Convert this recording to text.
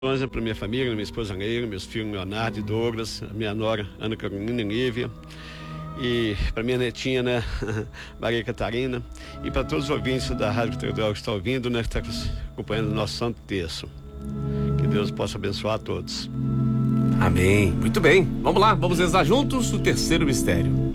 Para minha família, minha esposa Leila, meus filhos Leonardo e Douglas, a minha nora Ana Carolina e Nívia, e para minha netinha, né, Maria Catarina, e para todos os ouvintes da Rádio Catedral que estão ouvindo, né, que estão acompanhando o nosso Santo Terço. Que Deus possa abençoar a todos. Amém. Muito bem. Vamos lá, vamos rezar juntos o terceiro mistério.